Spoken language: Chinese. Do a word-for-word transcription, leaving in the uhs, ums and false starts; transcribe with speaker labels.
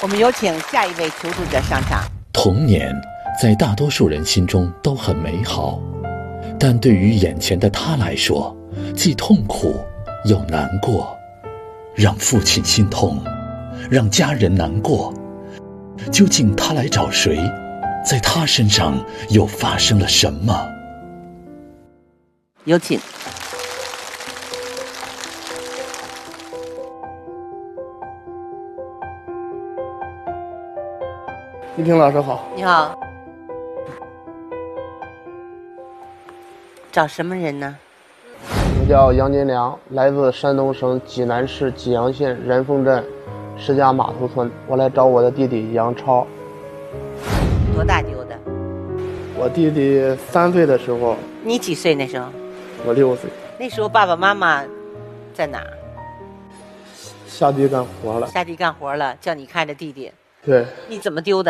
Speaker 1: 我们有请下一位求助者上场。
Speaker 2: 童年在大多数人心中都很美好，但对于眼前的他来说，既痛苦又难过，让父亲心痛，让家人难过。究竟他来找谁？在他身上又发生了什么？
Speaker 1: 有请。
Speaker 3: 一平老师好。
Speaker 1: 你好。找什么人呢？
Speaker 3: 我叫杨金良，来自山东省济南市济阳县仁凤镇石家码头村。我来找我的弟弟杨超。
Speaker 1: 多大丢的？
Speaker 3: 我弟弟三岁的时候。
Speaker 1: 你几岁那时候？
Speaker 3: 我六岁。
Speaker 1: 那时候爸爸妈妈在哪儿？
Speaker 3: 下地干活了。
Speaker 1: 下地干活了，叫你看着弟弟。
Speaker 3: 对。
Speaker 1: 你怎么丢的？